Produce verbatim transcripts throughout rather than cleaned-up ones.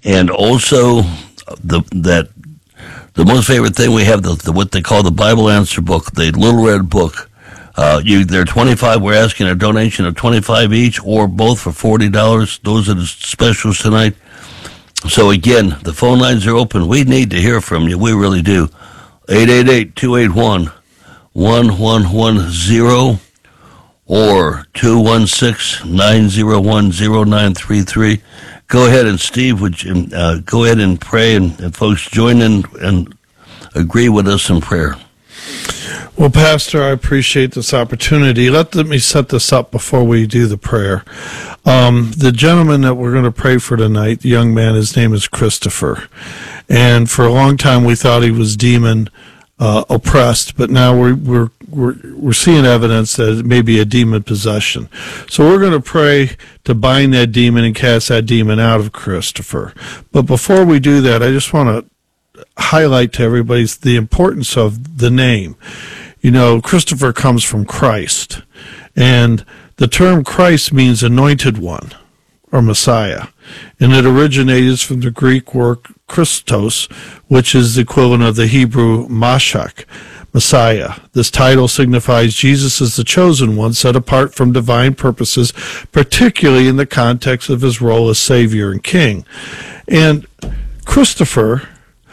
and also the that the most favorite thing we have, the, the what they call the Bible Answer Book, the Little Red Book. Uh, you, they're twenty-five. We're asking a donation of twenty-five each, or both for forty dollars. Those are the specials tonight. So again, the phone lines are open. We need to hear from you. We really do. eight eight eight, two eight one, one one one zero or two one six, nine zero one, zero nine three three. Go ahead, and Steve, would you, uh, go ahead and pray, and, and folks join in and agree with us in prayer. Well, Pastor, I appreciate this opportunity. Let me set this up before we do the prayer. Um, the gentleman that we're going to pray for tonight, the young man, his name is Christopher. And for a long time we thought he was demon uh, oppressed, but now we're, we're, we're, we're seeing evidence that it may be a demon possession. So we're going to pray to bind that demon and cast that demon out of Christopher. But before we do that, I just want to highlight to everybody the importance of the name. You know, Christopher comes from Christ, and the term Christ means anointed one or Messiah, and it originates from the Greek word Christos, which is the equivalent of the Hebrew Mashiach, Messiah. This title signifies Jesus is the chosen one, set apart from divine purposes, particularly in the context of his role as Savior and King. And Christopher,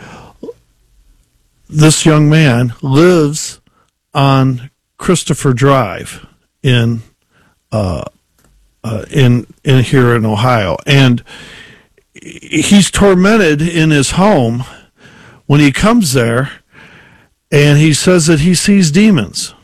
this young man, lives on Christopher Drive in uh, uh, in in here in Ohio, and he's tormented in his home when he comes there, and he says that he sees demons.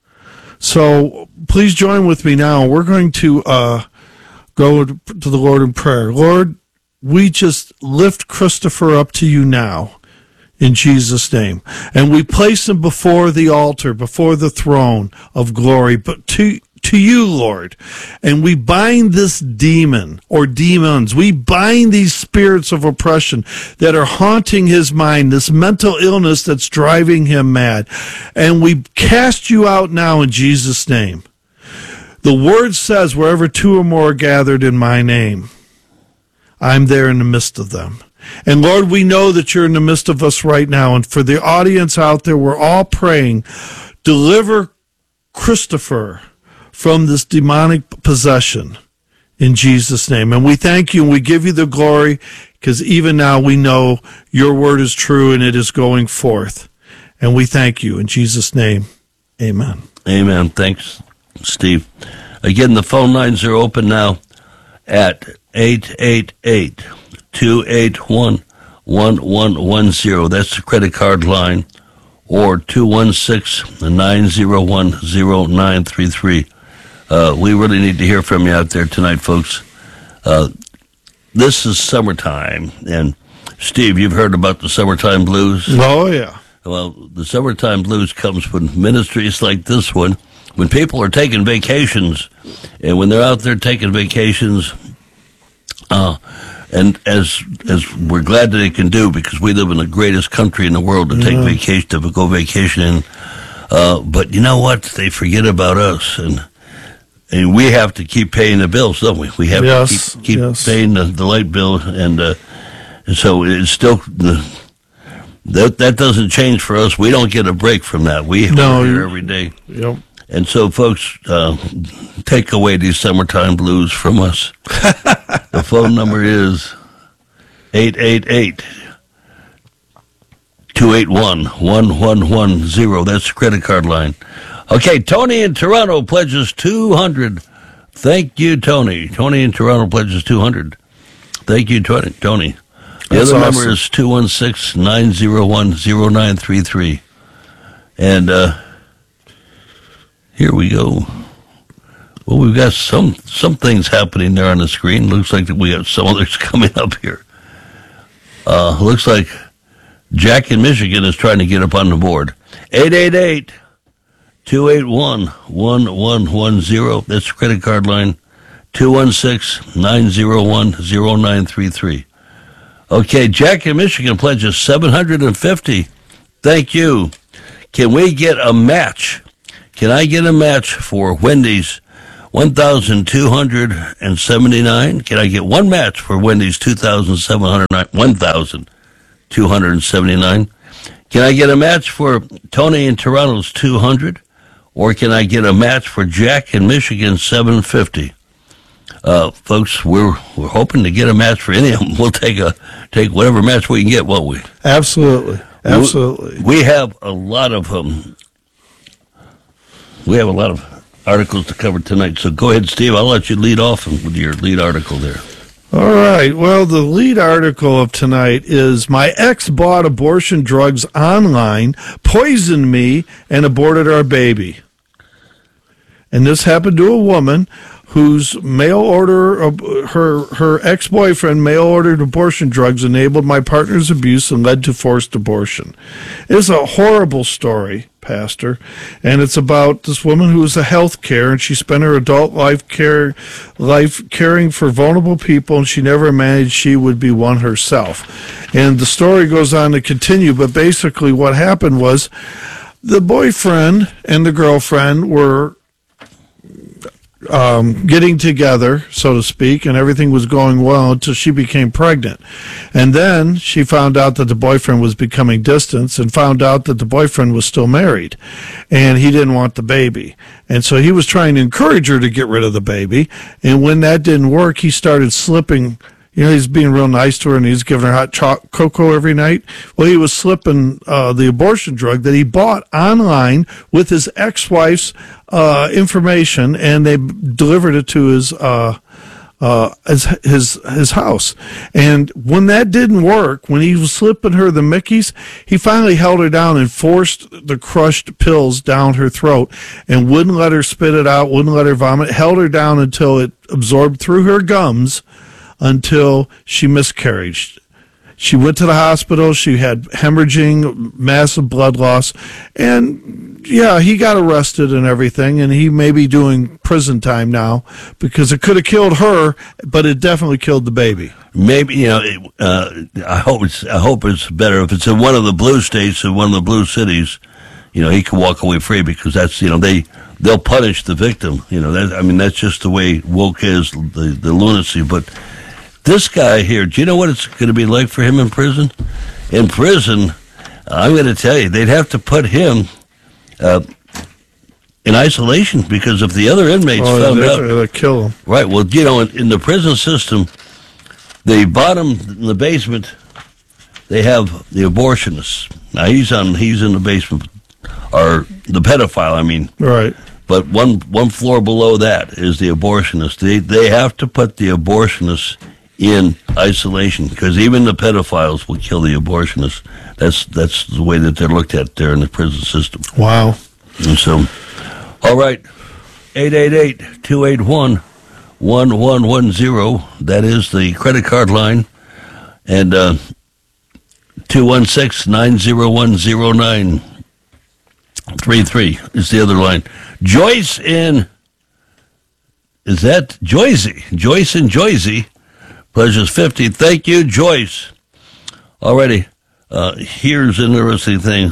So please join with me now. We're going to uh, go to the Lord in prayer. Lord, we just lift Christopher up to you now, in Jesus' name. And we place him before the altar, before the throne of glory, but to, to you, Lord. And we bind this demon or demons. We bind these spirits of oppression that are haunting his mind, this mental illness that's driving him mad. And we cast you out now in Jesus' name. The word says, wherever two or more are gathered in my name, I'm there in the midst of them. And Lord, we know that you're in the midst of us right now. And for the audience out there, we're all praying, deliver Christopher from this demonic possession in Jesus' name. And we thank you and we give you the glory, because even now we know your word is true and it is going forth. And we thank you in Jesus' name. Amen. Amen. Thanks, Steve. Again, the phone lines are open now at eight eight eight, two eight one, one one one zero. That's the credit card line. Or two one six, nine zero one, zero nine three three. Uh, we really need to hear from you out there tonight, folks. Uh, this is summertime. And, Steve, you've heard about the summertime blues? Oh, yeah. Well, the summertime blues comes when ministries like this one, when people are taking vacations, and when they're out there taking vacations, uh, and as as we're glad that they can do, because we live in the greatest country in the world to take yeah. vacation, to go vacation in. Uh, but you know what? They forget about us, and and we have to keep paying the bills, don't we? We have yes, to keep, keep yes. paying the, the light bill, and, uh, and so it's still the, that that doesn't change for us. We don't get a break from that. We no, are here every day. Yep. And so, folks, uh, take away these summertime blues from us. The phone number is eight eight eight, two eight one, one one one zero. That's the credit card line. Okay, Tony in Toronto pledges two hundred. Thank you, Tony. Tony in Toronto pledges two hundred. Thank you, Tony. Tony. The That's other awesome. number is two one six, nine zero one, zero nine three three. And, uh, here we go. Well, we've got some some things happening there on the screen. Looks like we got some others coming up here. Uh, looks like Jack in Michigan is trying to get up on the board. eight eight eight, two eight one, one one one zero. That's the credit card line. two one six, nine zero one, zero nine three three. Okay, Jack in Michigan pledges seven hundred fifty. Thank you. Can we get a match? Can I get a match for Wendy's one thousand two hundred seventy-nine. Can I get one match for Wendy's two thousand seven hundred nine? one thousand two hundred seventy-nine. Can I get a match for Tony in Toronto's two hundred? Or can I get a match for Jack in Michigan seven fifty? Uh, folks, we're we're hoping to get a match for any of them. We'll take a take whatever match we can get, won't we? Absolutely, absolutely. We, we have a lot of um, we have a lot of articles to cover tonight. So go ahead, Steve. I'll let you lead off with your lead article there. All right. Well, the lead article of tonight is My Ex Bought Abortion Drugs Online, Poisoned Me, and Aborted Our Baby. And this happened to a woman whose mail order, uh, her her ex-boyfriend mail-ordered abortion drugs enabled my partner's abuse and led to forced abortion. It's a horrible story, Pastor, and it's about this woman who was a health care, and she spent her adult life care, life caring for vulnerable people, and she never imagined she would be one herself. And the story goes on to continue, but basically what happened was the boyfriend and the girlfriend were Um, getting together, so to speak, and everything was going well until she became pregnant. And then she found out that the boyfriend was becoming distant and found out that the boyfriend was still married and he didn't want the baby. And so he was trying to encourage her to get rid of the baby. And when that didn't work, he started slipping. You know, he's being real nice to her, and he's giving her hot cho- cocoa every night. Well, he was slipping uh, the abortion drug that he bought online with his ex-wife's uh, information, and they delivered it to his uh, uh, his, his his house. And when that didn't work, when he was slipping her the Mickeys, he finally held her down and forced the crushed pills down her throat and wouldn't let her spit it out, wouldn't let her vomit, held her down until it absorbed through her gums, until she miscarried. She went to the hospital. She had hemorrhaging, massive blood loss. And, yeah, he got arrested and everything, and he may be doing prison time now because it could have killed her, but it definitely killed the baby. Maybe, you know, it, uh, I hope it's I hope it's better if it's in one of the blue states and one of the blue cities. You know, he can walk away free because that's, you know, they they'll punish the victim. You know, that, I mean, that's just the way woke is, the the lunacy. But this guy here, do you know what it's going to be like for him in prison? In prison, I'm going to tell you, they'd have to put him uh, in isolation because if the other inmates oh, found they're, out, they'll kill him. Right. Well, you know, in, in the prison system, the bottom in the basement, they have the abortionists. Now he's on, he's in the basement, or the pedophile. I mean, right. But one one floor below that is the abortionist. They they have to put the abortionists in isolation because even the pedophiles will kill the abortionists. That's that's the way that they're looked at there in the prison system. Wow. And so, all right, eight eight eight, two eight one, one one one zero. That is the credit card line. And uh, two one six, nine zero one, zero nine three three is the other line. Joyce in, is that Joyce? Joyce in Joyce. Pleasure's fifty. Thank you, Joyce. Alrighty, uh, here's an interesting thing.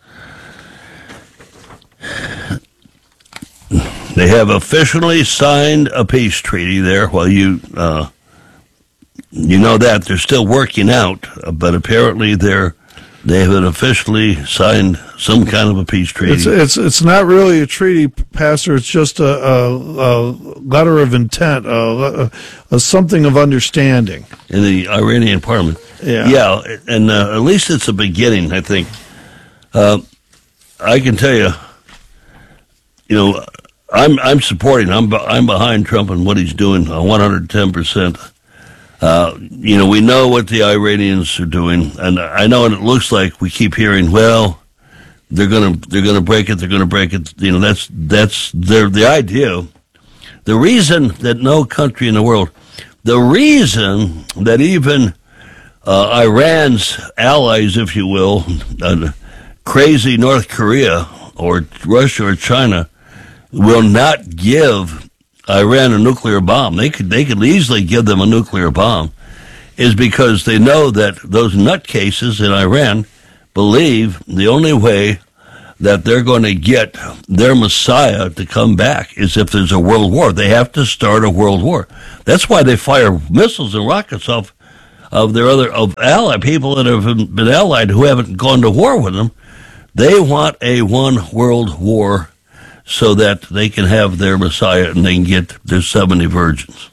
They have officially signed a peace treaty there. Well, you uh, you know that they're still working out, but apparently they're they have officially signed some kind of a peace treaty. It's it's it's not really a treaty, Pastor. It's just a, a, a letter of intent, a, a, a something of understanding In the Iranian parliament. Yeah, yeah, and uh, at least it's a beginning. I think. Uh, I can tell you, you know, I'm I'm supporting. I'm I'm behind Trump and what he's doing. one hundred ten percent. Uh, you know, we know what the Iranians are doing, and I know, and it looks like we keep hearing, well, they're gonna they're gonna break it, they're gonna break it. You know, that's that's their the idea. The reason that no country in the world, the reason that even uh, Iran's allies, if you will, uh, crazy North Korea or Russia or China, will not give Iran a nuclear bomb, they could they could easily give them a nuclear bomb, is because they know that those nutcases in Iran believe the only way that they're going to get their Messiah to come back is if there's a world war. They have to start a world war. That's why they fire missiles and rockets off of their other of allied people that have been allied who haven't gone to war with them. They want a one world war so that they can have their Messiah and they can get their seventy virgins.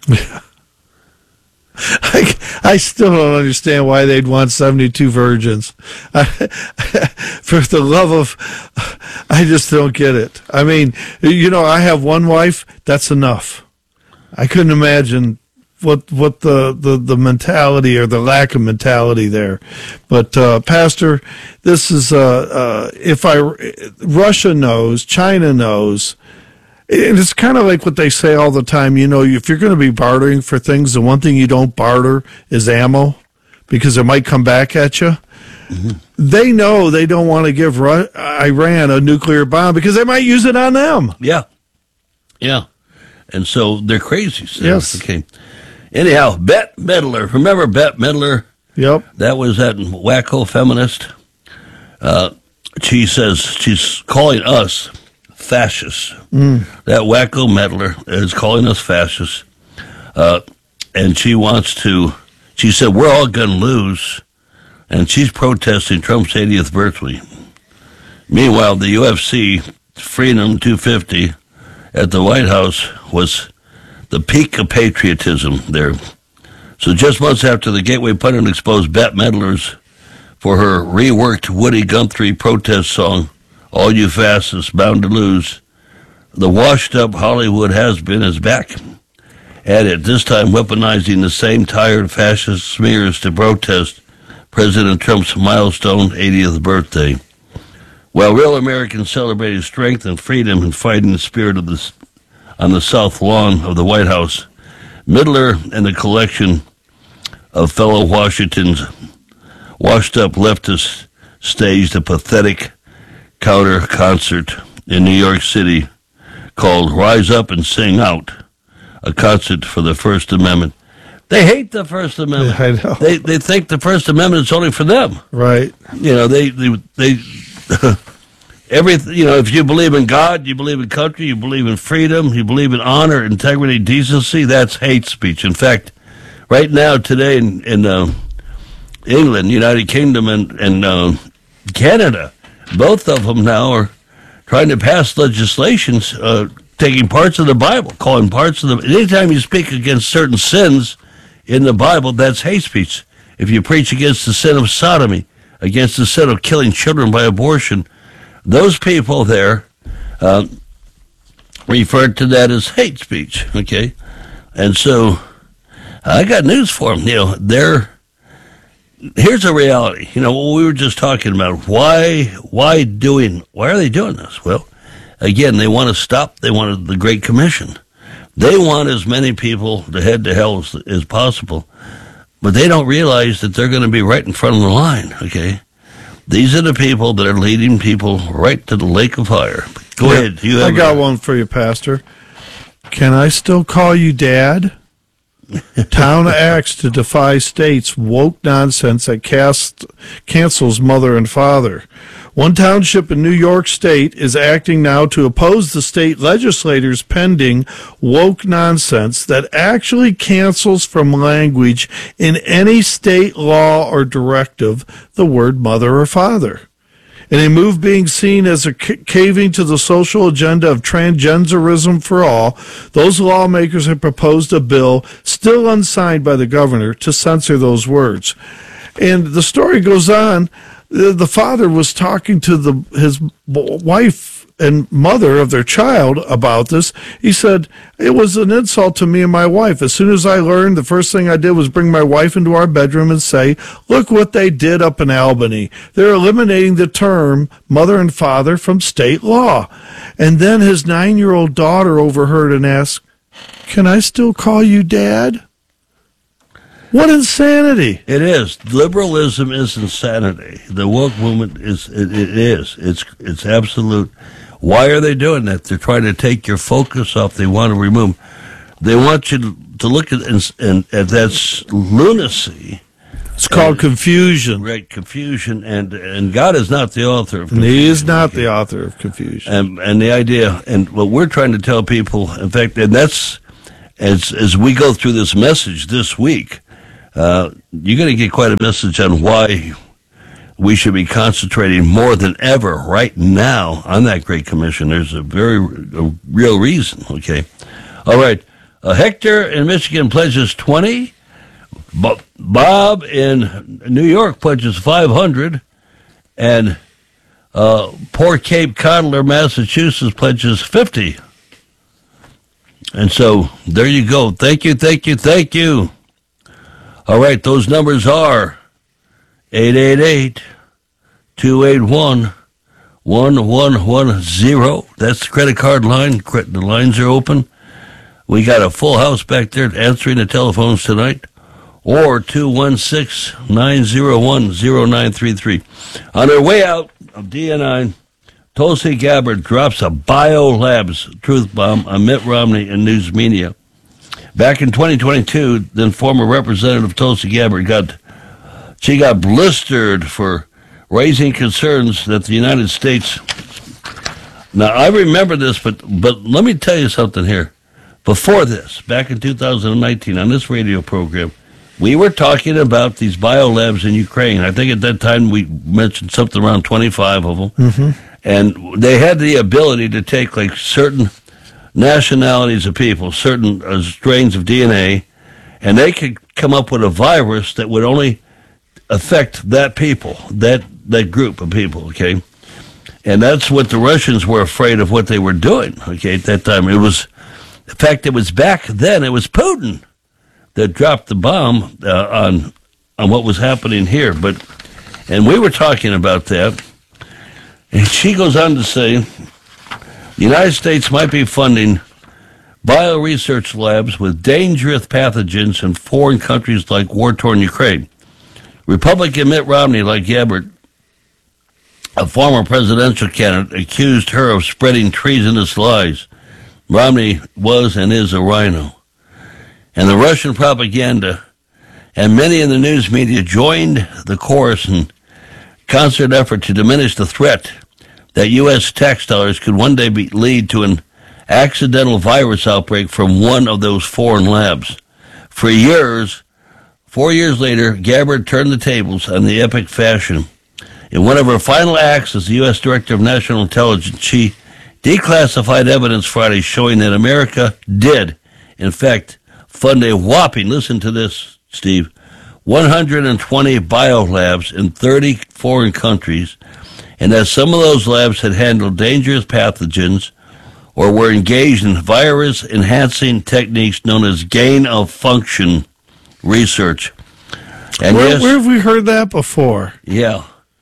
I, I still don't understand why they'd want seventy-two virgins. I, for the love of, I just don't get it. I mean, you know, I have one wife, that's enough. I couldn't imagine what what the, the, the mentality or the lack of mentality there. But, uh, Pastor, this is, uh, uh, if I, Russia knows, China knows, and it's kind of like what they say all the time, you know, if you're going to be bartering for things, the one thing you don't barter is ammo because it might come back at you. Mm-hmm. They know they don't want to give Ru- Iran a nuclear bomb because they might use it on them. Yeah. Yeah. And so they're crazy. So, yes. Okay. Anyhow, Bette Midler. Remember Bette Midler? Yep. That was that wacko feminist. Uh, she says she's calling us fascists. Mm. That wacko meddler is calling us fascists. Uh, and she wants to, she said, we're all going to lose. And she's protesting Trump's eightieth birthday. Meanwhile, the U F C Freedom two fifty at the White House was the peak of patriotism there. So just months after the Gateway pundit exposed Bette Midler's for her reworked Woody Guthrie protest song, All You Fascists Bound to Lose, the washed-up Hollywood has-been is back at it, this time weaponizing the same tired fascist smears to protest President Trump's milestone eightieth birthday. While real Americans celebrated strength and freedom and fighting the spirit of this on the south lawn of the White House, Midler and the collection of fellow Washingtons washed-up leftists staged a pathetic counter concert in New York City called Rise Up and Sing Out, a concert for the First Amendment. They hate the First Amendment. Yeah, I know. They they think the First Amendment is only for them. Right. You know, they they, they everything. You know, if you believe in God, you believe in country, you believe in freedom, you believe in honor, integrity, decency. That's hate speech. In fact, right now today in, in uh, England, United Kingdom, and and uh, Canada, both of them now are trying to pass legislations uh, taking parts of the Bible, calling parts of the. Anytime you speak against certain sins in the Bible, that's hate speech. If you preach against the sin of sodomy, against the sin of killing children by abortion, those people there uh, referred to that as hate speech. Okay, and so I got news for them. You know, they're. Here's a reality. You know, what we were just talking about. Why, why doing, why are they doing this? Well, again, they want to stop, they want the Great Commission. They want as many people to head to hell as, as possible, but they don't realize that they're going to be right in front of the line, okay? These are the people that are leading people right to the lake of fire. Go yeah, ahead. You have I got a, one for you, Pastor. Can I still call you Dad? Town acts to defy state's woke nonsense that cast, cancels mother and father. One township in New York State is acting now to oppose the state legislators' pending woke nonsense that actually cancels from language in any state law or directive the word mother or father. In a move being seen as a c- caving to the social agenda of transgenderism for all, those lawmakers have proposed a bill, still unsigned by the governor, to censor those words. And the story goes on. The, the father was talking to the his wife and mother of their child about this. He said, it was an insult to me and my wife. As soon as I learned, the first thing I did was bring my wife into our bedroom and say, look what they did up in Albany. They're eliminating the term mother and father from state law. And then his nine-year-old daughter overheard and asked, can I still call you Dad? What insanity! It is. Liberalism is insanity. The woke movement is. It, it is. It's. It's absolute. Why are they doing that? They're trying to take your focus off. They want to remove. They want you to, to look at and, and at that lunacy It's called and, confusion. Right, confusion, and and God is not the author of And confusion. he is not the author of confusion. And, and the idea, and what we're trying to tell people, in fact, and that's, as as we go through this message this week, uh, you're going to get quite a message on why we should be concentrating more than ever right now on that Great Commission. There's a very a real reason, okay? All right. Uh, Hector in Michigan pledges twenty. Bo- Bob in New York pledges five hundred. And uh, poor Cape Coddler, Massachusetts pledges fifty. And so there you go. Thank you, thank you, thank you. All right, those numbers are eight eight eight, two eight one, one one one zero. That's the credit card line. The lines are open. We got a full house back there answering the telephones tonight. Or two one six, nine zero one, zero nine three three. On our way out of D N I, Tulsi Gabbard drops a biolabs truth bomb on Mitt Romney and news media. Back in twenty twenty-two, then former Representative Tulsi Gabbard got she got blistered for raising concerns that the United States. Now I remember this, but but let me tell you something here. Before this, back in two thousand nineteen, on this radio program, we were talking about these biolabs in Ukraine. I think at that time we mentioned something around twenty-five of them. Mm-hmm. And they had the ability to take like certain nationalities of people, certain uh, strains of D N A, and they could come up with a virus that would only affect that people, that, that group of people, okay? And that's what the Russians were afraid of what they were doing, okay, at that time. It was, in fact, it was back then, it was Putin that dropped the bomb uh, on on what was happening here. But and we were talking about that, and she goes on to say the United States might be funding bioresearch labs with dangerous pathogens in foreign countries like war-torn Ukraine. Republican Mitt Romney, like Gabbard, a former presidential candidate, accused her of spreading treasonous lies. Romney was and is a rhino. And the Russian propaganda and many in the news media joined the chorus in concert effort to diminish the threat that U S tax dollars could one day be, lead to an accidental virus outbreak from one of those foreign labs. For years, four years later, Gabbard turned the tables on the epic fashion. In one of her final acts as the U S Director of National Intelligence, she declassified evidence Friday showing that America did, in fact, fund a whopping, listen to this, Steve, one hundred twenty biolabs in thirty foreign countries, and that some of those labs had handled dangerous pathogens or were engaged in virus-enhancing techniques known as gain-of-function research. And where, yes, where have we heard that before? Yeah.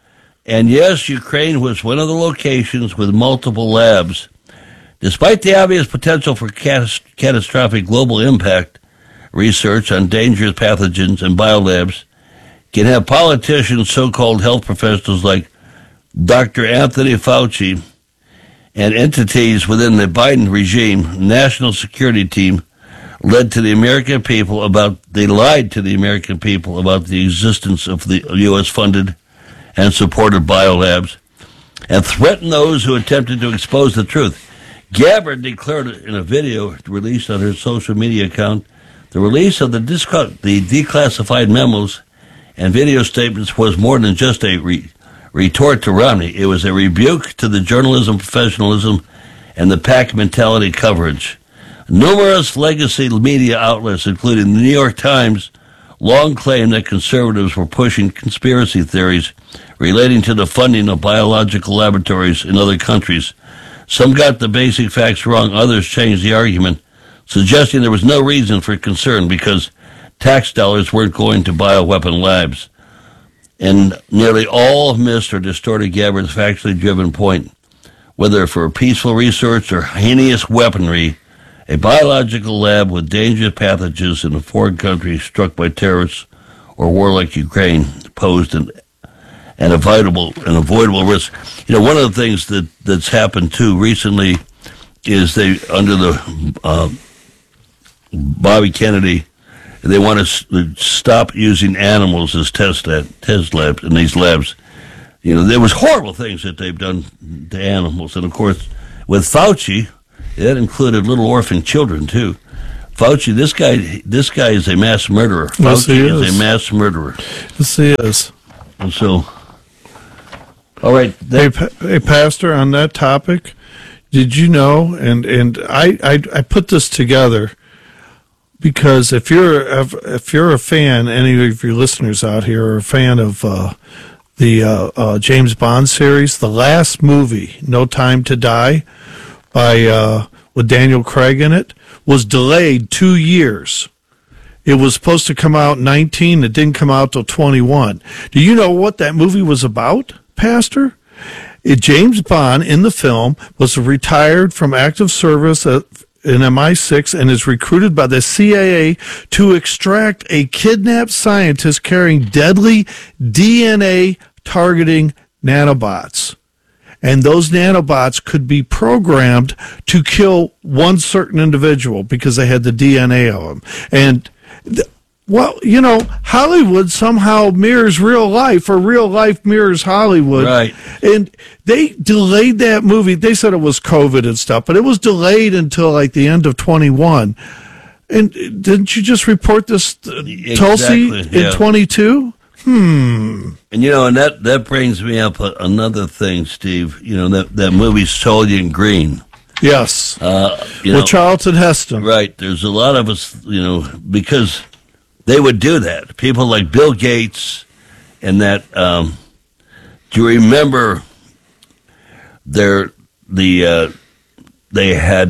And yes, Ukraine was one of the locations with multiple labs. Despite the obvious potential for catas- catastrophic global impact, research on dangerous pathogens and biolabs can have politicians, so-called health professionals like Doctor Anthony Fauci, and entities within the Biden regime, national security team, led to the American people about, they lied to the American people about the existence of the U S-funded and supported biolabs, and threatened those who attempted to expose the truth. Gabbard declared in a video released on her social media account, the release of the, disc- the declassified memos and video statements was more than just a re- retort to Romney. It was a rebuke to the journalism professionalism and the pack mentality coverage. Numerous legacy media outlets, including the New York Times, long claimed that conservatives were pushing conspiracy theories relating to the funding of biological laboratories in other countries. Some got the basic facts wrong, others changed the argument, suggesting there was no reason for concern because tax dollars weren't going to bioweapon labs. And nearly all missed or distorted Gabbard's factually driven point. Whether for peaceful research or heinous weaponry, a biological lab with dangerous pathogens in a foreign country struck by terrorists or war like Ukraine posed an, an avoidable an avoidable risk. You know, one of the things that, that's happened too recently is they, under the uh, Bobby Kennedy they want to s- stop using animals as test lab, test labs in these labs. You know, there was horrible things that they've done to animals, and of course, with Fauci, that included little orphan children too. Fauci, this guy, this guy is a mass murderer. Yes, Fauci he is. is a mass murderer. Yes, he is. And so, all right. Hey, pa- hey, Pastor, on that topic, did you know? And and I, I I put this together because if you're if, if you're a fan, any of your listeners out here are a fan of uh, the uh, uh, James Bond series, the last movie, No Time to Die, by uh, with Daniel Craig in it, was delayed two years. It was supposed to come out nineteen. It didn't come out till twenty-one. Do you know what that movie was about, Pastor? It, James Bond in the film was retired from active service at, in M I six and is recruited by the C I A to extract a kidnapped scientist carrying deadly D N A targeting nanobots. And those nanobots could be programmed to kill one certain individual because they had the D N A of them. And th- well, you know, Hollywood somehow mirrors real life, or real life mirrors Hollywood. Right. And they delayed that movie. They said it was COVID and stuff, but it was delayed until like the end of twenty-one. And didn't you just report this, uh, Tulsi, Exactly, yeah. in twenty-two? Hmm. And you know, and that, that brings me up a, another thing, Steve. You know, that, that movie Soylent Green. Yes. Uh, you With know, Charlton Heston. right. There's a lot of us, you know, because they would do that. People like Bill Gates and that. Um, do you remember their the uh, they had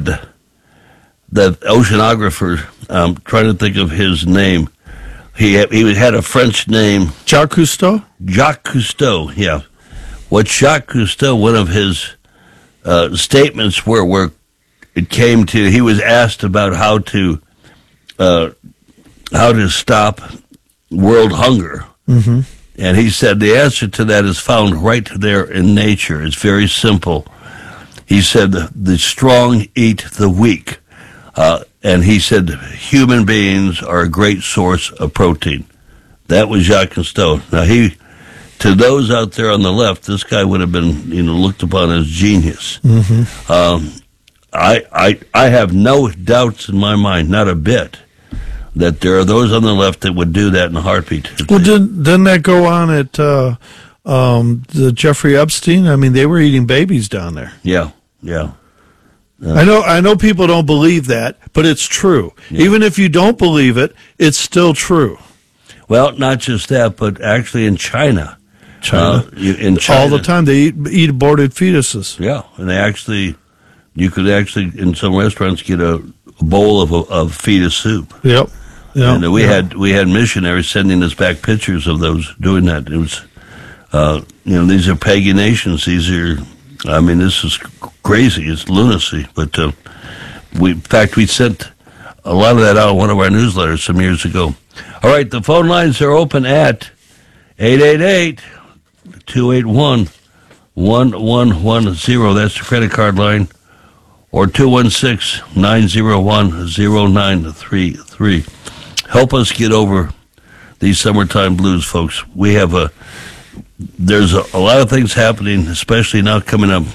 the oceanographer? I'm trying to think of his name. He had, he had a French name. Jacques Cousteau? Jacques Cousteau, yeah. What Jacques Cousteau, one of his uh, statements were, where it came to, he was asked about how to uh, how to stop world hunger. Mm-hmm. And he said the answer to that is found right there in nature. It's very simple. He said the, the strong eat the weak. Uh, and he said human beings are a great source of protein. That was Jacques Cousteau. Now, he, to those out there on the left, this guy would have been, you know, looked upon as genius. Mm-hmm. Um, I, I, I have no doubts in my mind, not a bit, that there are those on the left that would do that in a heartbeat. Well, didn't, didn't that go on at uh, um, the Jeffrey Epstein? I mean, they were eating babies down there. Yeah, yeah. Uh, I know I know people don't believe that, but it's true. Yeah. Even if you don't believe it, it's still true. Well, not just that, but actually in China. China. Uh, you- in China. All the time they eat, eat aborted fetuses. Yeah, and they actually, you could actually, in some restaurants, get a, a bowl of, of fetus soup. Yep. Yep. And we Yep. had we had missionaries sending us back pictures of those doing that. It was, uh, you know, these are pagan nations. These are, I mean, this is crazy. It's lunacy. But uh, we, in fact, we sent a lot of that out in one of our newsletters some years ago. All right, the phone lines are open at eight eight eight, two eight one, one one one zero. That's the credit card line. Or two one six, nine zero one, zero nine three three. Help us get over these summertime blues, folks. We have a, there's a, a lot of things happening, especially now coming up.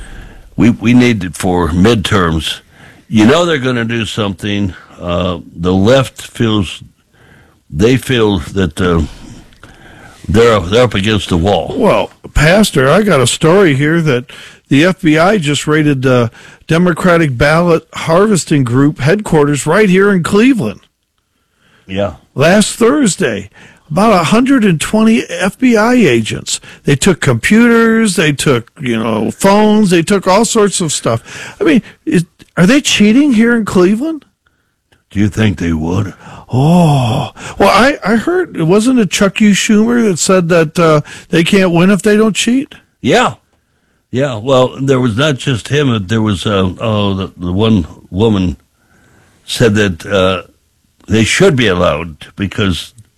We we need it for midterms. You know they're going to do something. Uh, the left feels, they feel that uh, they're, they're up against the wall. Well, Pastor, I got a story here that the F B I just raided the Democratic Ballot Harvesting Group headquarters right here in Cleveland Yeah. last Thursday. About one hundred twenty F B I agents. They took computers, they took, you know, phones, they took all sorts of stuff. I mean, is, are they cheating here in Cleveland? Do you think they would? Oh, well, I, I heard, it wasn't it Chuck U. Schumer that said that uh, they can't win if they don't cheat? Yeah. Yeah, well, there was not just him. There was, uh, oh, the, the one woman said that uh, they should be allowed because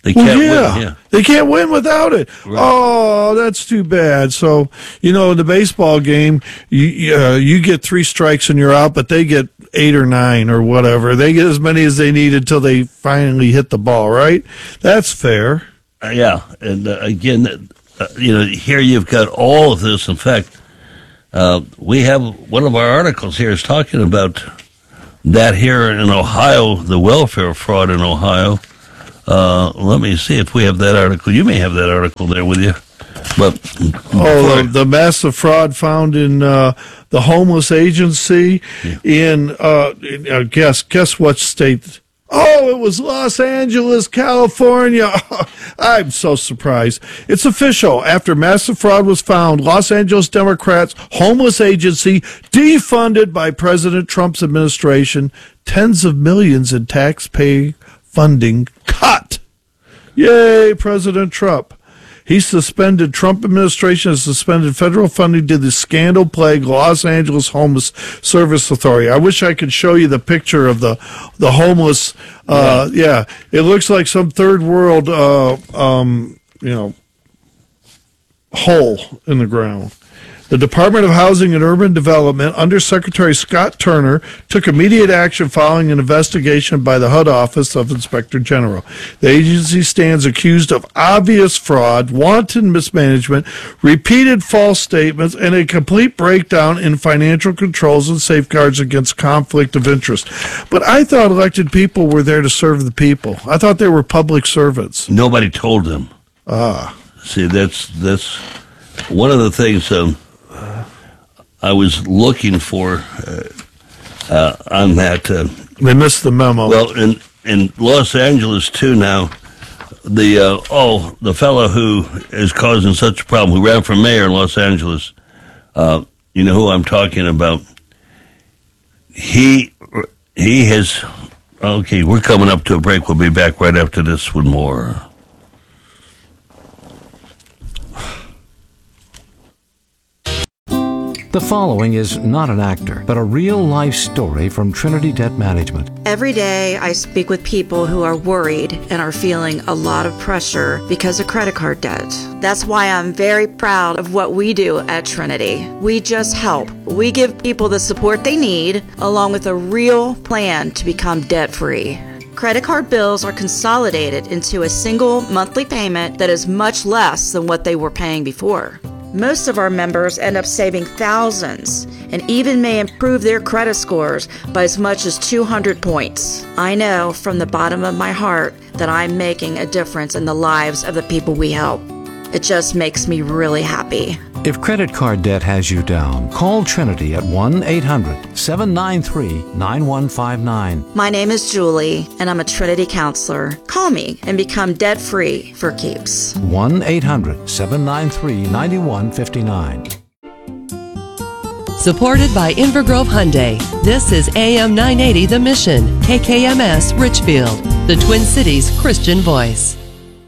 They Well, can't yeah. win. Yeah. They can't win without it. Right. Oh, that's too bad. So, you know, in the baseball game, you uh, you get three strikes and you're out, but they get eight or nine or whatever. They get as many as they need until they finally hit the ball, right? That's fair. Uh, yeah. And uh, again, uh, you know, here you've got all of this. In fact, uh, we have one of our articles here is talking about that here in Ohio, the welfare fraud in Ohio. Uh, let me see if we have that article. You may have that article there with you. But oh, the, the massive fraud found in uh, the homeless agency yeah. in uh, in, uh, guess guess what state? Oh, it was Los Angeles, California. I'm so surprised. It's official. After massive fraud was found, Los Angeles Democrats' homeless agency defunded by President Trump's administration, tens of millions in taxpayer funding cut. Yay, President Trump. He suspended, Trump administration has suspended federal funding to the scandal-plagued Los Angeles Homeless Service Authority. I wish I could show you the picture of the the homeless. Uh, yeah. yeah, it looks like some third world, uh, um, you know, hole in the ground. The Department of Housing and Urban Development, Under Secretary Scott Turner, took immediate action following an investigation by the H U D Office of Inspector General. The agency stands accused of obvious fraud, wanton mismanagement, repeated false statements, and a complete breakdown in financial controls and safeguards against conflict of interest. But I thought elected people were there to serve the people. I thought they were public servants. Nobody told them. Ah. See, that's that's one of the things um, I was looking for uh, uh, on that. Uh, they missed the memo. Well, in in Los Angeles too now, the uh, oh the fellow who is causing such a problem, who ran for mayor in Los Angeles, uh, you know who I'm talking about. He he has. Okay, we're coming up to a break. We'll be back right after this with more. The following is not an actor, but a real-life story from Trinity Debt Management. Every day I speak with people who are worried and are feeling a lot of pressure because of credit card debt. That's why I'm very proud of what we do at Trinity. We just help. We give people the support they need, along with a real plan to become debt-free. Credit card bills are consolidated into a single monthly payment that is much less than what they were paying before. Most of our members end up saving thousands and even may improve their credit scores by as much as two hundred points. I know from the bottom of my heart that I'm making a difference in the lives of the people we help. It just makes me really happy. If credit card debt has you down, call Trinity at one eight hundred seven nine three nine one five nine. My name is Julie, and I'm a Trinity counselor. Call me and become debt-free for keeps. one eight hundred seven nine three nine one five nine. Supported by Invergrove Hyundai, this is A M nine eighty The Mission, K K M S Richfield, the Twin Cities Christian voice.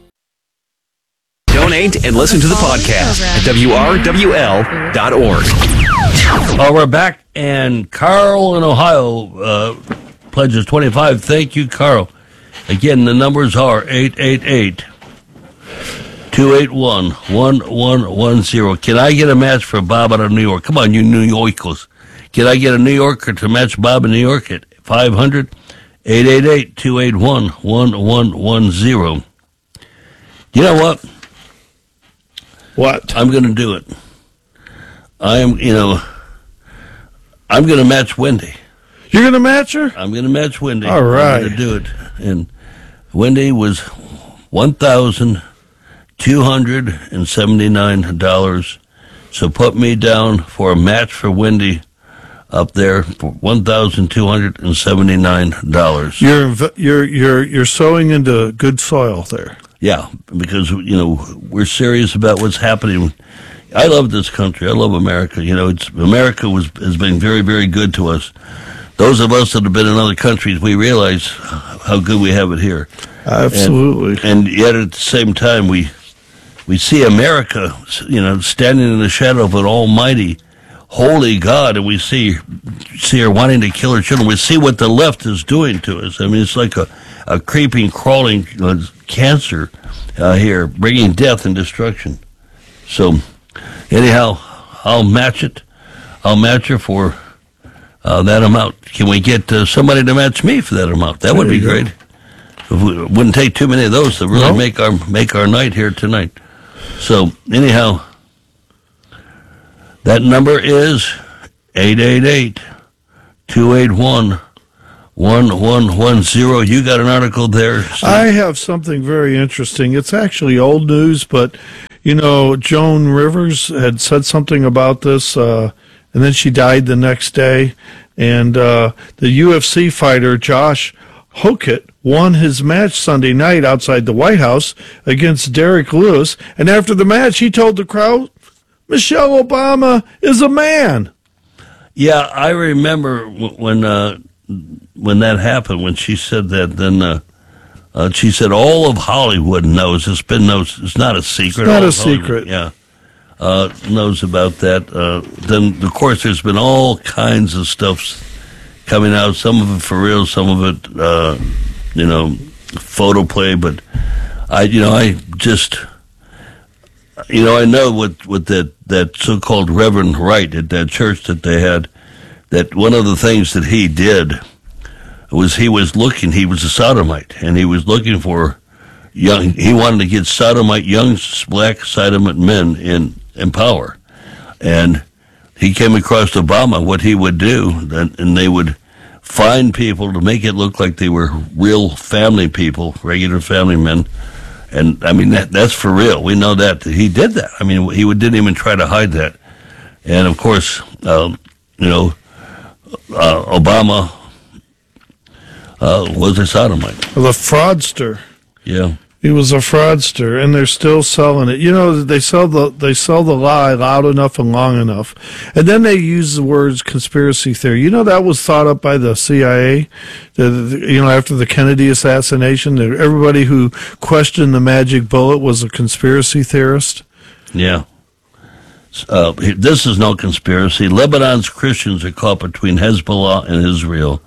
Donate and listen to the podcast at W R W L dot org. Oh, we're back, and Carl in Ohio uh, pledges twenty-five. Thank you, Carl. Again, the numbers are eight eight eight, two eight one, one one one zero. Can I get a match for Bob out of New York? Come on, you New Yorkers. Can I get a New Yorker to match Bob in New York at five hundred, eight eight eight, two eight one, one one one zero? You know what? What? I'm going to do it. I am, you know, I'm going to match Wendy. You're going to match her? I'm going to match Wendy. All right. I'm going to do it. And Wendy was one thousand two hundred seventy-nine dollars. So put me down for a match for Wendy up there for one thousand two hundred seventy-nine dollars. You're you're you're you're sowing into good soil there. Yeah, because, you know, we're serious about what's happening. I love this country. I love America. You know, it's America was has been very, very good to us. Those of us that have been in other countries, we realize how good we have it here. Absolutely. And, and yet at the same time, we we see America, you know, standing in the shadow of an almighty, holy God, and we see see her wanting to kill her children. We see what the left is doing to us. I mean, it's like a, a creeping, crawling uh, cancer uh, here, bringing death and destruction. So, anyhow, I'll match it. I'll match her for uh, that amount. Can we get uh, somebody to match me for that amount? That would be great. It wouldn't take too many of those to really No. make our make our night here tonight. So, anyhow, that number is eight eight eight, two eight one, one one one zero. You got an article there, Steve? I have something very interesting. It's actually old news, but, you know, Joan Rivers had said something about this, uh, and then she died the next day. And uh, the U F C fighter, Josh Hokett, won his match Sunday night outside the White House against Derek Lewis. And after the match, he told the crowd, Michelle Obama is a man. Yeah, I remember w- when uh, when that happened, when she said that, then uh, uh, she said all of Hollywood knows. It's been no, it's not a secret. It's not All a of Hollywood, secret. Yeah, uh, knows about that. Uh, then, of course, there's been all kinds of stuff coming out. Some of it for real, some of it, uh, you know, photo play. But I, you know, I just, you know, I know what what that that so-called Reverend Wright at that church that they had. That one of the things that he did was he was looking, he was a sodomite, and he was looking for young, he wanted to get sodomite, young black sodomite men in, in power. And he came across Obama, what he would do, and they would find people to make it look like they were real family people, regular family men. And, I mean, that that's for real. We know that. He did that. I mean, he would, didn't even try to hide that. And, of course, um, you know, Uh, Obama uh, was a sodomite. The fraudster. Yeah, He was a fraudster, and they're still selling it. You know, they sell the they sell the lie loud enough and long enough, and then they use the words conspiracy theory. You know, that was thought up by the C I A. The, the, you know, after the Kennedy assassination, that everybody who questioned the magic bullet was a conspiracy theorist. yeah. Uh, this is no conspiracy. Lebanon's Christians are caught between Hezbollah and Israel.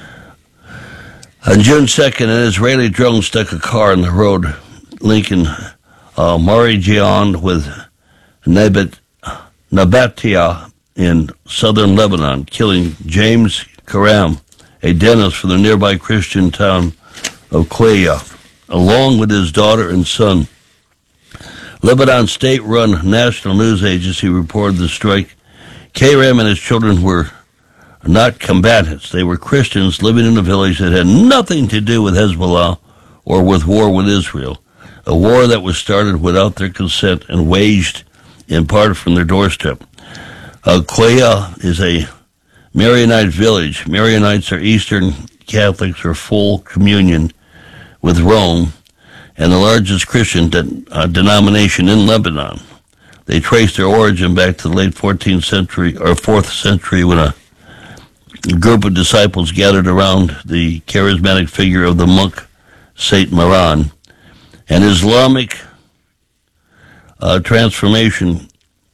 On June second, an Israeli drone struck a car on the road linking uh, Marijian with Nabat, Nabatia in southern Lebanon, killing James Karam, a dentist from the nearby Christian town of Qaya, along with his daughter and son. Lebanon's state-run national news agency reported the strike. Karam and his children were not combatants. They were Christians living in a village that had nothing to do with Hezbollah or with war with Israel, a war that was started without their consent and waged in part from their doorstep. Uh, Qaya is a Maronite village. Maronites are Eastern Catholics or full communion with Rome, and the largest Christian de- uh, denomination in Lebanon. They trace their origin back to the late fourteenth century or fourth century when a group of disciples gathered around the charismatic figure of the monk Saint Maran. And Islamic uh, transformation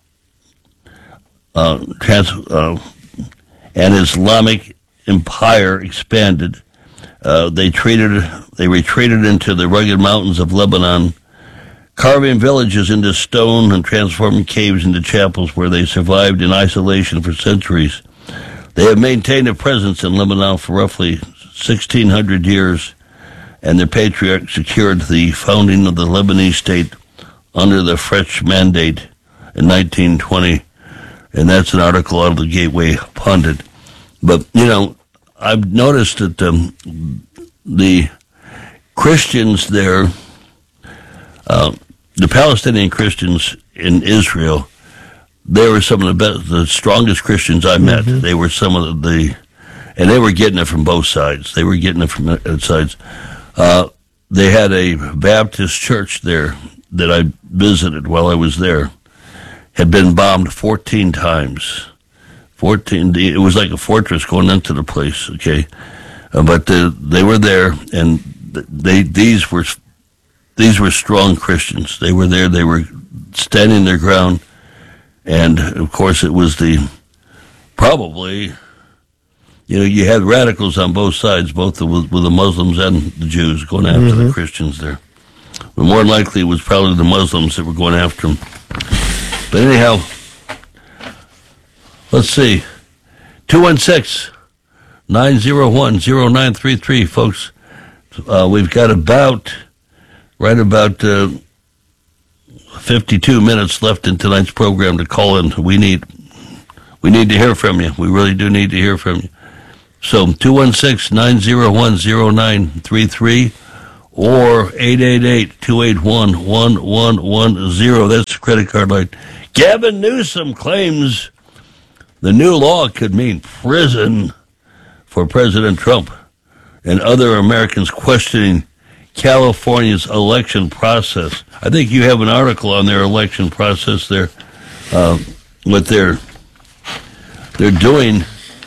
uh, trans- uh, and Islamic empire expanded. Uh, they treated, they retreated into the rugged mountains of Lebanon, carving villages into stone and transforming caves into chapels where they survived in isolation for centuries. They have maintained a presence in Lebanon for roughly sixteen hundred years, and their patriarch secured the founding of the Lebanese state under the French mandate in nineteen twenty, and that's an article out of the Gateway Pundit. But, you know, I've noticed that um, the Christians there, uh, the Palestinian Christians in Israel, they were some of the best, the strongest Christians I met. Mm-hmm. They were some of the, the, and they were getting it from both sides. They were getting it from both sides. Uh, they had a Baptist church there that I visited while I was there. Had been bombed fourteen times. fourteen, it was like a fortress going into the place, okay? Uh, but the, they were there, and they these were these were strong Christians. They were there. They were standing their ground, and of course, it was the probably, you know, you had radicals on both sides, both the, with, with the Muslims and the Jews going after mm-hmm. the Christians there. But more likely it was probably the Muslims that were going after them. But anyhow, let's see. two one six, nine zero one, zero nine three three, folks. Uh, we've got about, right about uh, fifty-two minutes left in tonight's program to call in. We need, we need to hear from you. We really do need to hear from you. So two one six, nine zero one, zero nine three three or eight eight eight, two eight one, one one one zero. That's the credit card line. Gavin Newsom claims the new law could mean prison for President Trump and other Americans questioning California's election process. I think you have an article on their election process there, uh, what they're they're doing.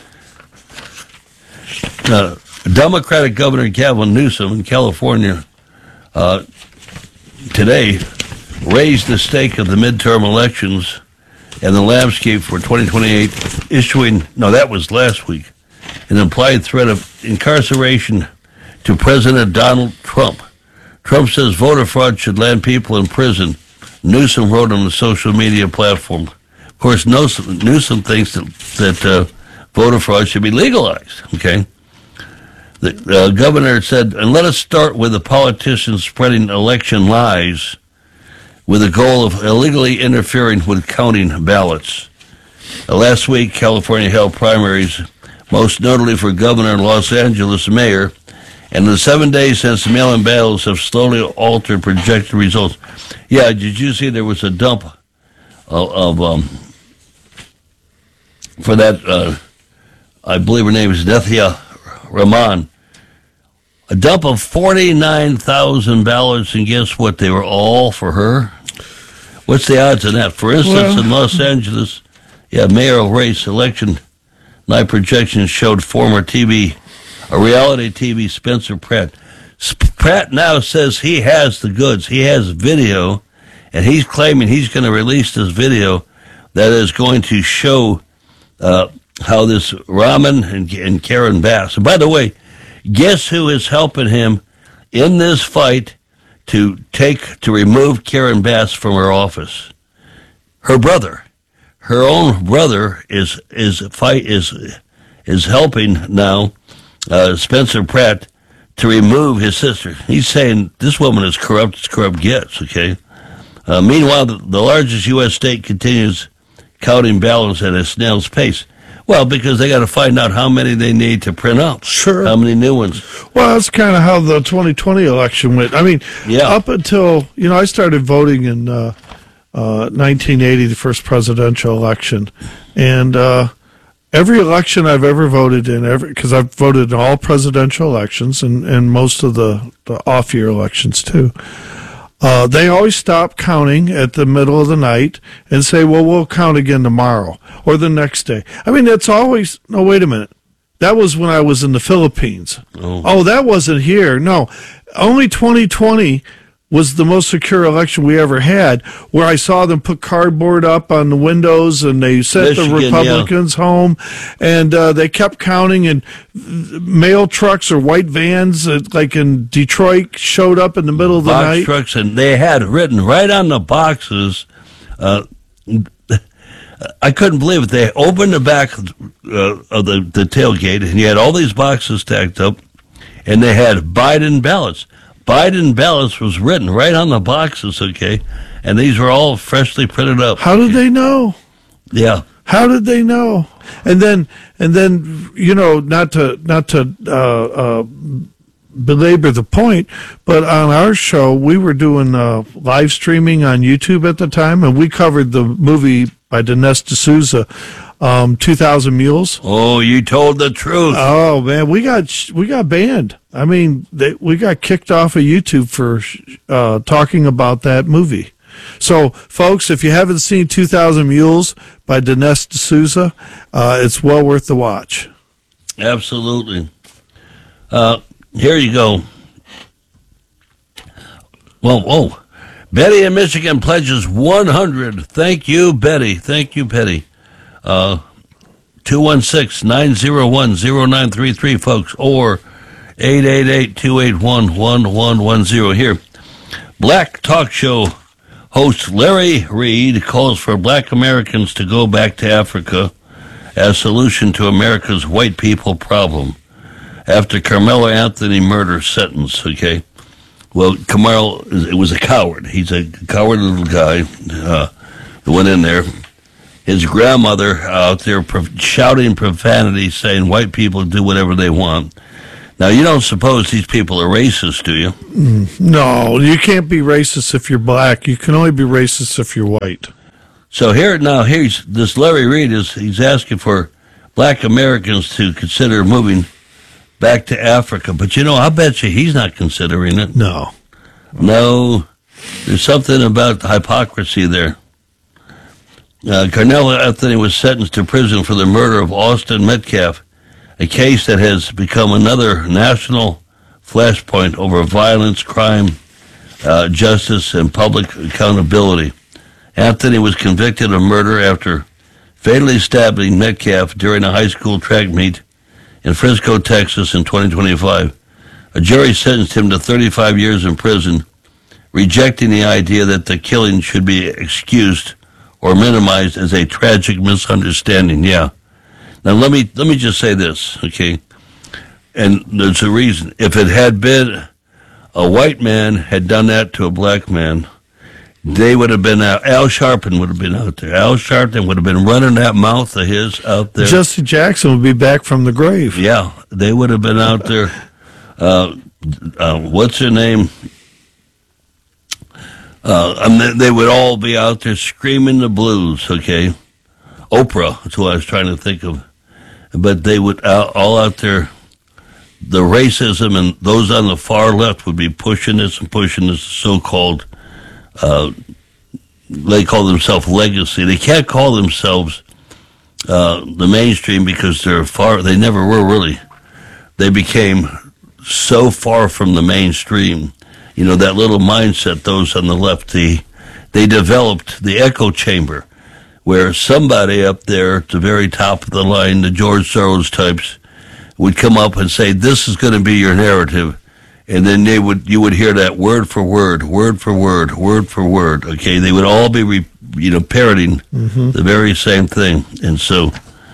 Uh, Democratic Governor Gavin Newsom in California uh, today raised the stake of the midterm elections and the landscape for twenty twenty-eight, issuing, no, that was last week, an implied threat of incarceration to President Donald Trump. Trump says voter fraud should land people in prison. Newsom wrote on the social media platform. Of course, Newsom, Newsom thinks that, that uh, voter fraud should be legalized, okay? The uh, governor said, and let us start with the politicians spreading election lies with the goal of illegally interfering with counting ballots. Uh, last week, California held primaries, most notably for governor and Los Angeles mayor, and in the seven days since the mail-in ballots have slowly altered projected results. Yeah, did you see there was a dump of, of um, for that, uh, I believe her name is Nethia Rahman, a dump of forty-nine thousand ballots, and guess what? They were all for her. What's the odds of that? For instance, well, in Los Angeles, yeah, mayoral race election night projections showed former T V, a reality T V Spencer Pratt. Pratt now says he has the goods. He has video, and he's claiming he's going to release this video that is going to show uh, how this Rahman and, and Karen Bass. And by the way, guess who is helping him in this fight to take to remove Karen Bass from her office? Her brother, her own brother is is fight is is helping now uh, Spencer Pratt to remove his sister. He's saying this woman is corrupt as corrupt gets. Okay. Uh, meanwhile, the, the largest U S state continues counting ballots at a snail's pace. Well, because they got to find out how many they need to print out. Sure. How many new ones. Well, that's kind of how the twenty twenty election went. I mean, yeah. Up until, you know, I started voting in uh, uh, nineteen eighty, the first presidential election. And uh, every election I've ever voted in, every because I've voted in all presidential elections and, and most of the, the off-year elections, too. Uh, they always stop counting at the middle of the night and say, well, we'll count again tomorrow or the next day. I mean, it's always, no, wait a minute. That was when I was in the Philippines. Oh, oh that wasn't here. No, only twenty twenty was the most secure election we ever had, where I saw them put cardboard up on the windows and they sent Michigan, the Republicans yeah. home, and uh, they kept counting, and mail trucks or white vans, uh, like in Detroit, showed up in the middle of the Box night. Trucks, and they had written right on the boxes. Uh, I couldn't believe it. They opened the back uh, of the, the tailgate, and you had all these boxes stacked up, and they had Biden ballots. Biden ballots was written right on the boxes, okay? And these were all freshly printed up. How did they know? Yeah. How did they know? And then, and then, you know, not to not to uh, uh, belabor the point, but on our show, we were doing uh, live streaming on YouTube at the time, and we covered the movie by Dinesh D'Souza, um, two thousand Mules. Oh, you told the truth. Oh man, we got we got banned. I mean, they, we got kicked off of YouTube for uh, talking about that movie. So, folks, if you haven't seen two thousand Mules by Dinesh D'Souza, uh, it's well worth the watch. Absolutely. Uh, here you go. Whoa, whoa. Betty in Michigan pledges one hundred. Thank you, Betty. Thank you, Betty. Uh, two one six, nine zero one, zero nine three three, folks, or eight eight eight, two eight one, one one one zero. Here, black talk show host Larry Reed calls for black Americans to go back to Africa as solution to America's white people problem after Carmelo Anthony murder sentence, okay? Well, Carmelo it was a coward. He's a coward little guy uh, that went in there. His grandmother out there shouting profanity, saying white people do whatever they want. Now, you don't suppose these people are racist, do you? Mm, no, you can't be racist if you're black. You can only be racist if you're white. So here now, here's this Larry Reed is he's asking for black Americans to consider moving back to Africa. But you know, I bet you he's not considering it. No. No, there's something about the hypocrisy there. Uh, Carmelo Anthony was sentenced to prison for the murder of Austin Metcalf, a case that has become another national flashpoint over violence, crime, uh, justice, and public accountability. Anthony was convicted of murder after fatally stabbing Metcalf during a high school track meet in Frisco, Texas in twenty twenty-five. A jury sentenced him to thirty-five years in prison, rejecting the idea that the killing should be excused or minimized as a tragic misunderstanding. Yeah. Now let me let me just say this, okay? And there's a reason. If it had been a white man had done that to a black man, they would have been out. Al Sharpton would have been out there. Al Sharpton would have been running that mouth of his out there. Jesse Jackson would be back from the grave. Yeah, they would have been out there. Uh, uh, what's her name? Uh, I mean, they would all be out there screaming the blues, okay? Oprah, that's what I was trying to think of. But they would out, all out there, the racism and those on the far left would be pushing this and pushing this so-called, uh, they call themselves legacy. They can't call themselves uh, the mainstream because they're far, they never were really. They became so far from the mainstream. You know, that little mindset, those on the left, they, they developed the echo chamber, where somebody up there at the very top of the line, the George Soros types, would come up and say, this is going to be your narrative. And then they would, you would hear that word for word, word for word, word for word. Okay, they would all be, re, you know, parroting mm-hmm. the very same thing. And so,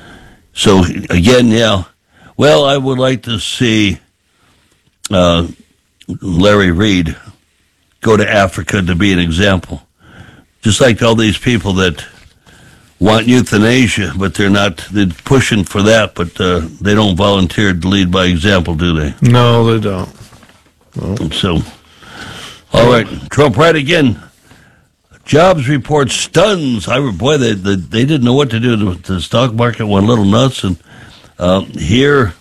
so again, yeah. Well, I would like to see uh, Larry Reed go to Africa to be an example. Just like all these people that want euthanasia, but they're not, they're pushing for that, but uh, they don't volunteer to lead by example, do they? No, they don't. No. So, all right, Trump right again. Jobs report stuns. I boy, they they, they didn't know what to do. The, the stock market went a little nuts, and uh, here,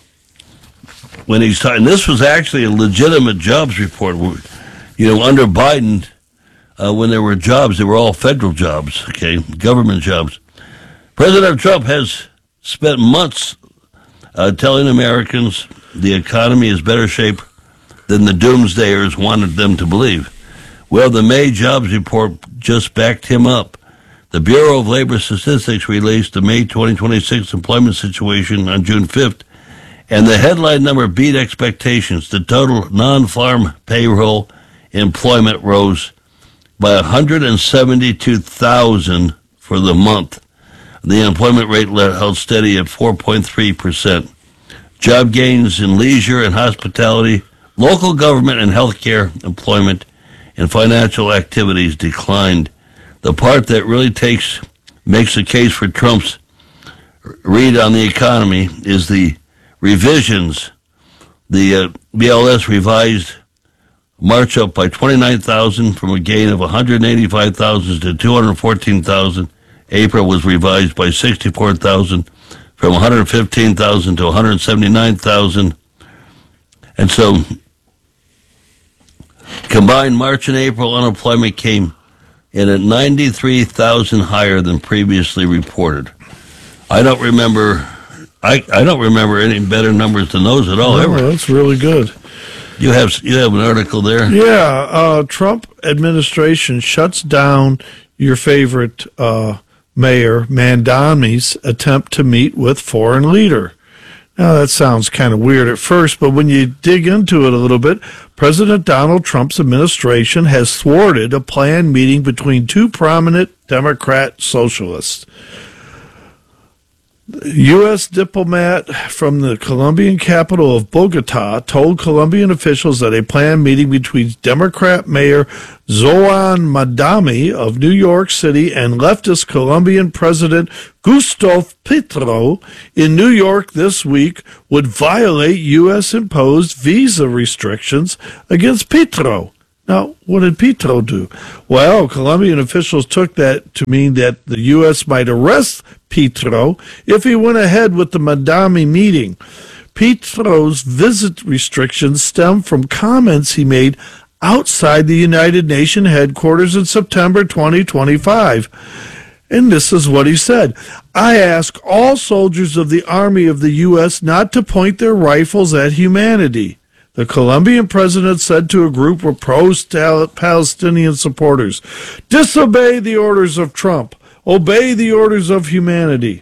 when he's talking, this was actually a legitimate jobs report. You know, under Biden, uh, when there were jobs, they were all federal jobs, okay, government jobs. President Trump has spent months uh, telling Americans the economy is better shape than the doomsdayers wanted them to believe. Well, the May jobs report just backed him up. The Bureau of Labor Statistics released the May twenty twenty-six employment situation on June fifth, and the headline number beat expectations. The total non-farm payroll employment rose by one hundred seventy-two thousand for the month. The unemployment rate held steady at four point three percent. Job gains in leisure and hospitality, local government and healthcare, employment, and financial activities declined. The part that really takes makes the case for Trump's read on the economy is the revisions. The uh, B L S revised March up by twenty-nine thousand from a gain of one hundred eighty-five thousand to two hundred fourteen thousand. April was revised by sixty-four thousand from one hundred fifteen thousand to one hundred seventy-nine thousand. And so combined March and April unemployment came in at ninety-three thousand higher than previously reported. I don't remember I, I don't remember any better numbers than those at all. Oh, ever. That's really good. You have you have an article there? Yeah, uh, Trump administration shuts down your favorite uh, Mayor Mandami's attempt to meet with foreign leader. Now, that sounds kind of weird at first, but when you dig into it a little bit, President Donald Trump's administration has thwarted a planned meeting between two prominent Democrat socialists. U S diplomat from the Colombian capital of Bogota told Colombian officials that a planned meeting between Democrat Mayor Zoran Mandami of New York City and leftist Colombian President Gustavo Petro in New York this week would violate U S-imposed visa restrictions against Petro. Now, what did Petro do? Well, Colombian officials took that to mean that the U S might arrest Petro if he went ahead with the Mandami meeting. Petro's visit restrictions stem from comments he made outside the United Nations headquarters in September twenty twenty-five. And this is what he said. I ask all soldiers of the Army of the U S not to point their rifles at humanity, the Colombian president said to a group of pro-Palestinian supporters. Disobey the orders of Trump. Obey the orders of humanity.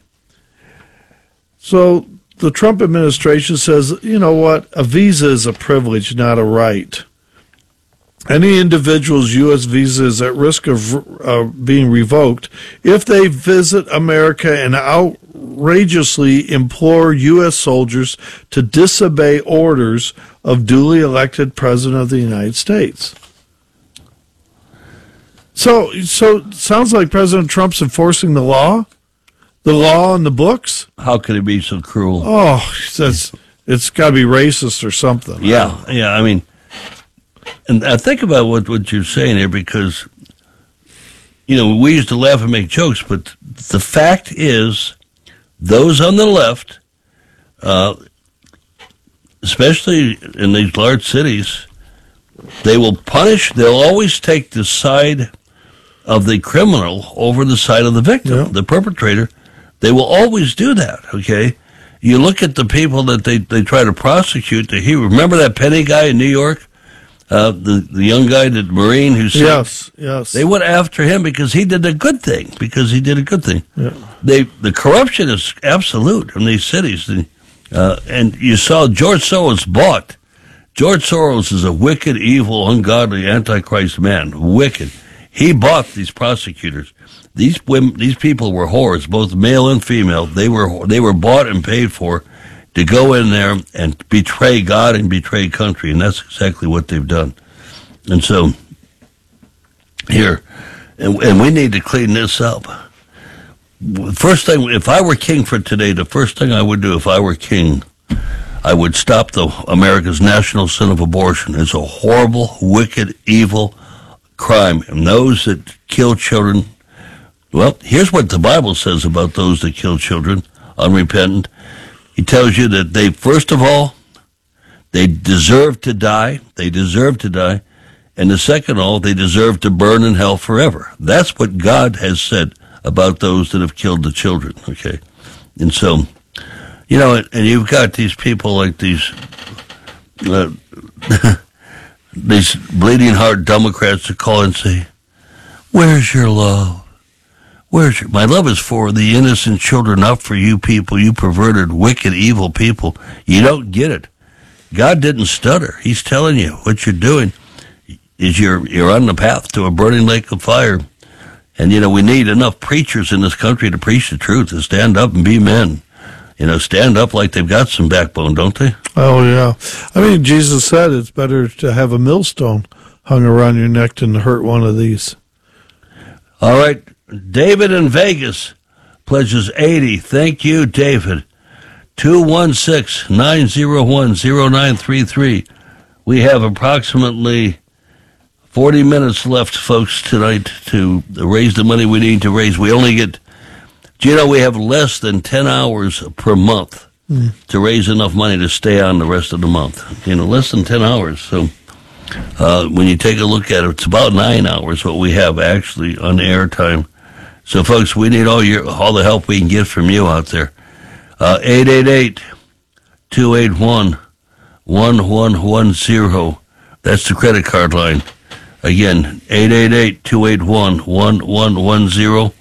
So the Trump administration says, you know what? A visa is a privilege, not a right. Any individual's U S visa is at risk of uh, being revoked if they visit America and outrageously implore U S soldiers to disobey orders of duly elected President of the United States. So, so it sounds like President Trump's enforcing the law, the law on the books. How could he be so cruel? Oh, that's, it's got to be racist or something. Yeah, yeah, I mean... And I think about what, what you're saying here because, you know, we used to laugh and make jokes, but the fact is those on the left, uh, especially in these large cities, they will punish, they'll always take the side of the criminal over the side of the victim, yeah. the perpetrator. They will always do that, okay? You look at the people that they, they try to prosecute. He, remember that Penny guy in New York? Uh, the, the young guy, the Marine who said, yes, yes. They went after him because he did a good thing, because he did a good thing. Yeah. They The corruption is absolute in these cities. Uh, and you saw George Soros bought. George Soros is a wicked, evil, ungodly, antichrist man. Wicked. He bought these prosecutors. These women, these people were whores, both male and female. They were they were bought and paid for to go in there and betray God and betray country, and that's exactly what they've done. And so, here, and, and we need to clean this up. First thing, if I were king for today, the first thing I would do if I were king, I would stop the America's national sin of abortion. It's a horrible, wicked, evil crime. And those that kill children, well, here's what the Bible says about those that kill children, unrepentant. He tells you that they, first of all, they deserve to die. They deserve to die. And the second of all, they deserve to burn in hell forever. That's what God has said about those that have killed the children, okay? And so, you know, and you've got these people like these, uh, these bleeding heart Democrats that call and say, where's your love? Where's your, my love is for the innocent children, not for you people, you perverted, wicked, evil people. You don't get it. God didn't stutter. He's telling you what you're doing is you're you're on the path to a burning lake of fire. And, you know, we need enough preachers in this country to preach the truth, to stand up and be men. You know, stand up like they've got some backbone, don't they? Oh, yeah. I mean, Jesus said it's better to have a millstone hung around your neck than to hurt one of these. All right. David in Vegas pledges eighty. Thank you, David. two one six, nine zero one, zero nine three three. We have approximately forty minutes left, folks, tonight to raise the money we need to raise. We only get, do you know, we have less than ten hours per month mm. to raise enough money to stay on the rest of the month. You know, less than ten hours. So uh, when you take a look at it, it's about nine hours what we have actually on air time. So, folks, we need all your all the help we can get from you out there. Uh, eight eight eight, two eight one, one one one zero. That's the credit card line. Again, eight eight eight, two eight one, one one one zero.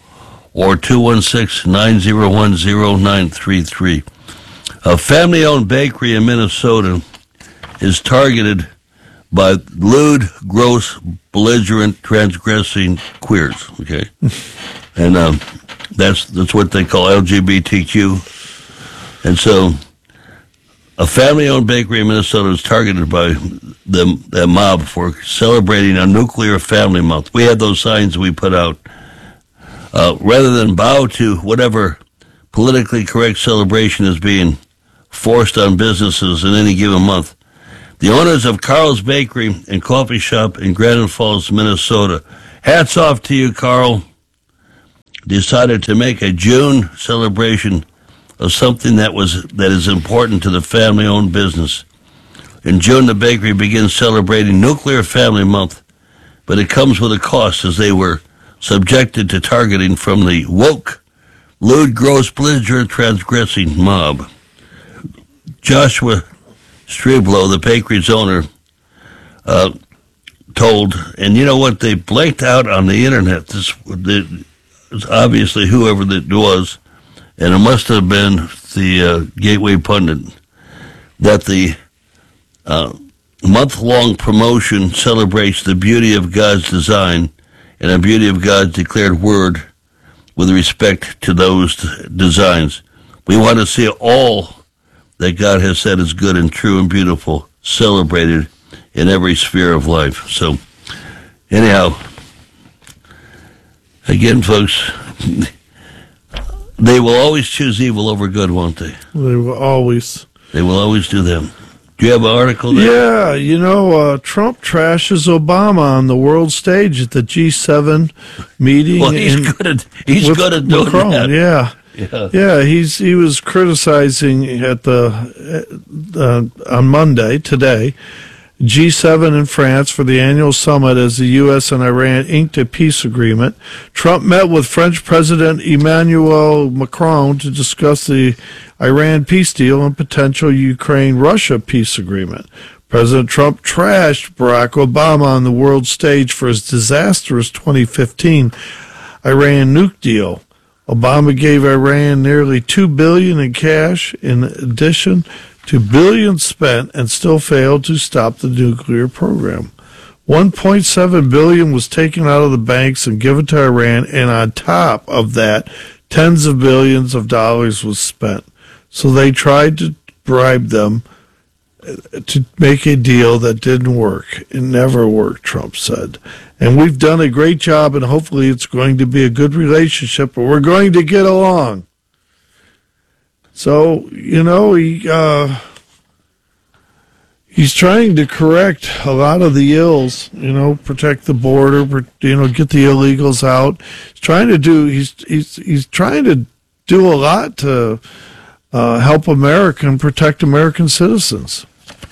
or two one six, nine zero one, zero nine three three. A family-owned bakery in Minnesota is targeted by lewd, gross, belligerent, transgressing queers, okay? and um, that's that's what they call L G B T Q. And so a family-owned bakery in Minnesota is targeted by the, the mob for celebrating a nuclear family month. We had those signs we put out. Uh, rather than bow to whatever politically correct celebration is being forced on businesses in any given month, the owners of Carl's Bakery and Coffee Shop in Granite Falls, Minnesota, hats off to you, Carl, decided to make a June celebration of something that was that is important to the family-owned business. In June, the bakery begins celebrating Nuclear Family Month, but it comes with a cost as they were subjected to targeting from the woke, lewd, gross, belligerent, transgressing mob. Joshua Streblow, the bakery's owner, uh, told, and you know what, they blanked out on the internet. This the, obviously whoever that was, and it must have been the uh, Gateway Pundit, that the uh, month-long promotion celebrates the beauty of God's design and the beauty of God's declared word with respect to those designs. We want to see all that God has said is good and true and beautiful celebrated in every sphere of life. So, anyhow, again, folks, they will always choose evil over good, won't they? They will always. They will always do that. Do you have an article there? Yeah, you know, uh, Trump trashes Obama on the world stage at the G seven meeting. Well, he's in, good at he's with good at doing Macron. that. Yeah. Yeah. Yeah, he's he was criticizing at the uh, on Monday today G seven in France for the annual summit as the U S and Iran inked a peace agreement. Trump met with French President Emmanuel Macron to discuss the Iran peace deal and potential Ukraine-Russia peace agreement. President Trump trashed Barack Obama on the world stage for his disastrous twenty fifteen Iran nuke deal. Obama gave Iran nearly two billion dollars in cash in addition to billions spent and still failed to stop the nuclear program. one point seven billion dollars was taken out of the banks and given to Iran, and on top of that, tens of billions of dollars was spent. So they tried to bribe them to make a deal that didn't work. It never worked, Trump said. And we've done a great job, and hopefully it's going to be a good relationship, but we're going to get along. So, you know, he uh, he's trying to correct a lot of the ills, you know, protect the border, you know, get the illegals out. He's trying to do, he's he's he's trying to do a lot to uh, help America and protect American citizens.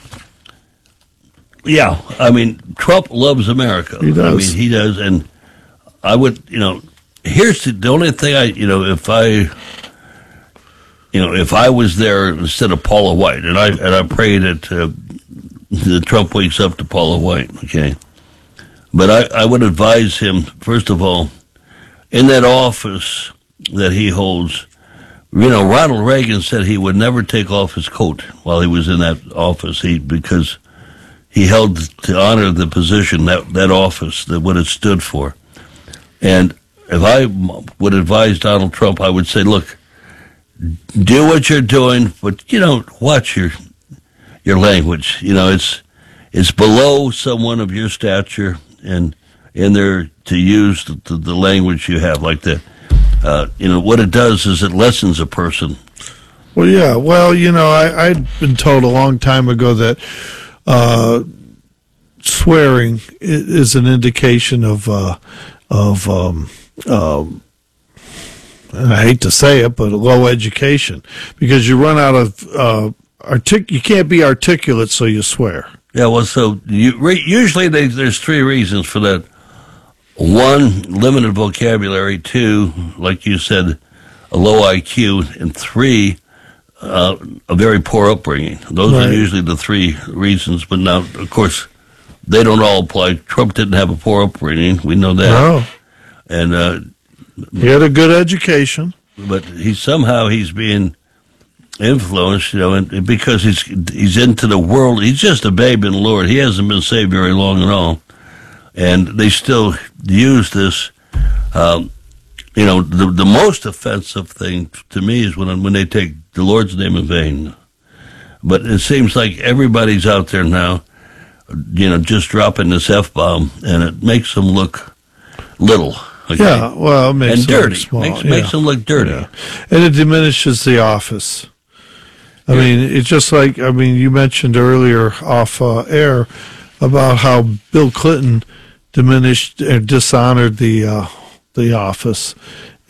Yeah, I mean, Trump loves America. He does. I mean, he does, and I would, you know, here's the, the only thing I, you know, if I, you know, if I was there instead of Paula White, and I and I pray that uh, the Trump wakes up to Paula White, okay, but I, I would advise him, first of all, in that office that he holds, you know, Ronald Reagan said he would never take off his coat while he was in that office, he because he held to honor the position, that, that office, that what it stood for. And if I would advise Donald Trump, I would say, look, do what you're doing, but, you know, watch your your language. You know, it's it's below someone of your stature and in there to use the, the, the language you have like that. Uh, you know, what it does is it lessens a person. Well, yeah. Well, you know, I, I'd been told a long time ago that Uh, swearing is an indication of uh, of um, um, and I hate to say it, but low education, because you run out of uh, artic. You can't be articulate, so you swear. Yeah, well, so you, usually they, there's three reasons for that. One, limited vocabulary. Two, like you said, a low I Q, and three, Uh, a very poor upbringing. Those right. are usually the three reasons, but now, of course, they don't all apply. Trump didn't have a poor upbringing. We know that. No. And uh, He had a good education. But he somehow he's being influenced, you know, and because he's he's into the world. He's just a babe in the Lord. He hasn't been saved very long at all, and they still use this. Um, you know, the the most offensive thing to me is when when they take the Lord's name in vain. But it seems like everybody's out there now, you know, just dropping this F-bomb, and it makes them look little. Okay? Yeah, well, it makes and them dirty. look small. Makes, yeah. makes them look dirty. Yeah. And it diminishes the office. I Yeah. mean, it's just like, I mean, you mentioned earlier off uh, air about how Bill Clinton diminished and dishonored the uh, the office.